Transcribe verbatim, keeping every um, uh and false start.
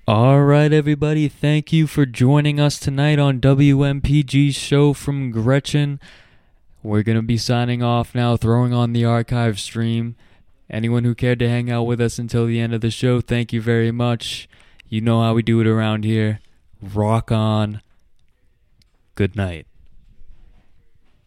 All right, everybody. Thank you for joining us tonight on W M P G's show from Gretchen. We're going to be signing off now, throwing on the archive stream. Anyone who cared to hang out with us until the end of the show, thank you very much. You know how we do it around here. Rock on. Good night.